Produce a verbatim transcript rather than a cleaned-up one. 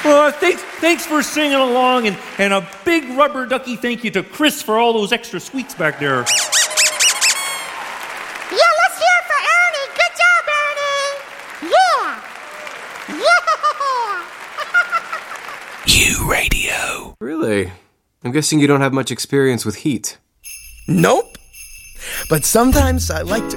Uh, thanks, thanks for singing along, and, and a big rubber ducky thank you to Chris for all those extra squeaks back there. Yeah, let's hear it for Ernie. Good job, Ernie. Yeah. Yeah. U Radio. Really? I'm guessing you don't have much experience with heat. Nope. But sometimes I like to...